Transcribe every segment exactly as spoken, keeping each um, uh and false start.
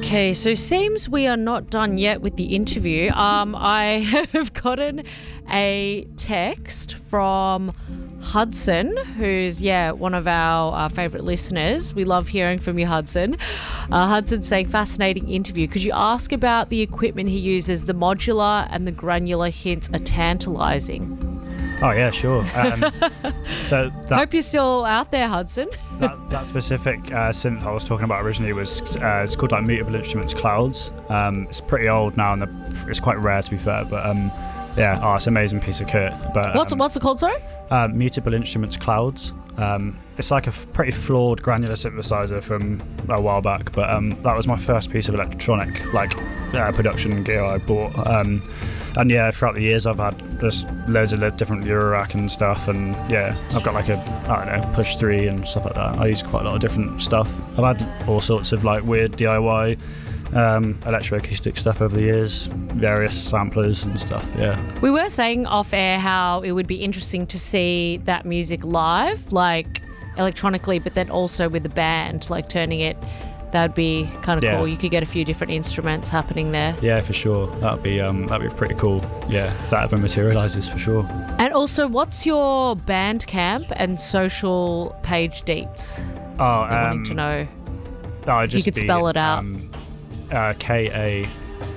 Okay, so seems we are not done yet with the interview. Um, I have gotten a text from Hudson, who's, yeah, one of our uh, favourite listeners. We love hearing from you, Hudson. Uh, Hudson saying, fascinating interview. Could you ask about the equipment he uses? The modular and the granular hints are tantalising. Oh, yeah, sure. Um, so that, Hope you're still out there, Hudson. that, that specific uh, synth I was talking about originally was uh, it's called like Mutable Instruments Clouds. Um, it's pretty old now, and the, it's quite rare to be fair. But um, yeah, oh, it's an amazing piece of kit. But What's um, what's it called, sorry? Uh, Mutable Instruments Clouds. Um, it's like a f- pretty flawed granular synthesizer from a while back, but um, that was my first piece of electronic like uh, production gear I bought. Um, and yeah, throughout the years I've had just loads of li- different Eurorack and stuff, and yeah, I've got like a I don't know Push three and stuff like that. I use quite a lot of different stuff. I've had all sorts of like weird D I Y um, electroacoustic stuff over the years, various samplers and stuff. Yeah. We were saying off air how it would be interesting to see that music live, like electronically, but then also with the band, like turning it. That'd be kind of Yeah. cool. You could get a few different instruments happening there. Yeah, for sure. That'd be um, that'd be pretty cool. Yeah, if that ever materialises, for sure. And also, what's your Bandcamp and social page deets? Oh, I'm um, wanting to know. No, If you just could the, spell it out. Um, uh, K A.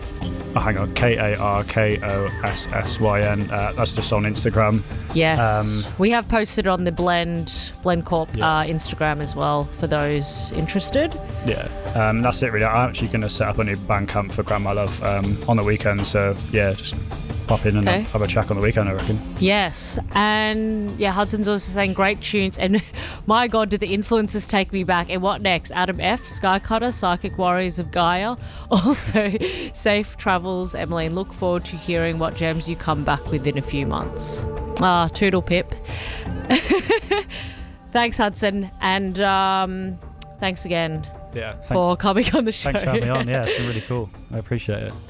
Oh, hang on. K A R K O S S Y N. Uh, that's just on Instagram. Yes, um, we have posted on the Blend Blend Corp Yeah. uh, Instagram as well for those interested. Yeah, um, that's it really. I'm actually going to set up a new Bandcamp for Grandma Love um, on the weekend. So yeah, just pop in and Okay. have a check on the weekend, I reckon. Yes, and yeah, Hudson's also saying great tunes. And my God, did the influences take me back? And what next? Adam F, Skycutter, Psychic Warriors of Gaia. Also, safe travels, Emily. Look forward to hearing what gems you come back with in a few months. Ah, toodle pip. Thanks, Hudson, and um, thanks again Yeah, thanks. for coming on the show. Thanks for having me on. Yeah, it's been really cool. I appreciate it.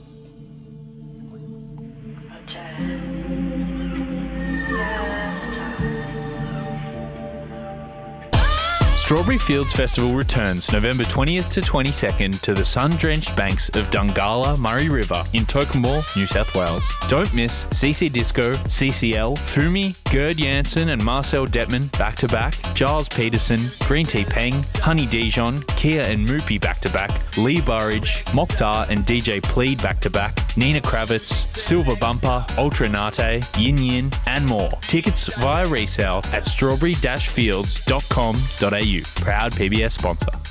Strawberry Fields Festival returns November twentieth to twenty-second to the sun-drenched banks of Dungala Murray River in Tokemore, New South Wales. Don't miss C C Disco, C C L, Fumi, Gerd Jansen and Marcel Detman back-to-back, Giles Peterson, Green Tea Peng, Honey Dijon, Kia and Moopy back-to-back, Lee Burridge, Mokhtar and D J Plead back-to-back, Nina Kravitz, Silver Bumper, Ultra Nate, Yin Yin and more. Tickets via resale at strawberry dash fields dot com dot a u. Proud P B S sponsor.